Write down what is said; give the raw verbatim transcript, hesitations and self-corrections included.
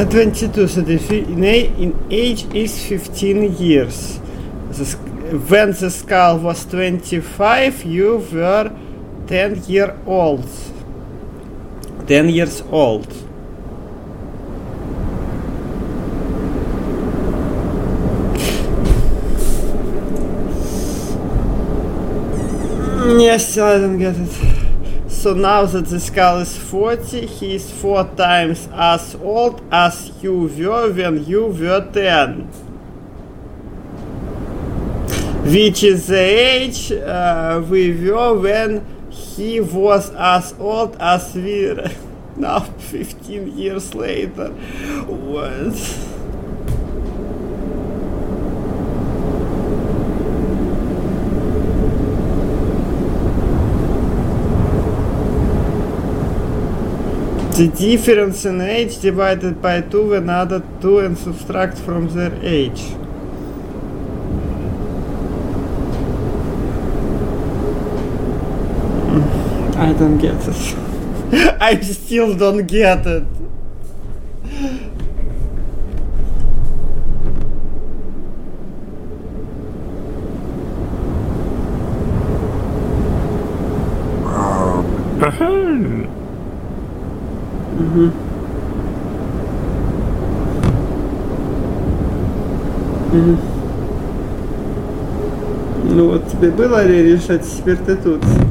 twenty-two, so the fi- in, a- in age is fifteen years. The, sk- when the skull was twenty-five, you were ten year old. ten years old. Yes, I don't get it. So now that the skull is forty, he is four times as old as you were when you were ten. Which is the age uh, we were when he was as old as we are now, fifteen years later. What? The difference in age divided by two when added two and subtract from their age. I don't get it. I still don't get it. Угу. Угу. Ну вот тебе было решать, теперь ты тут.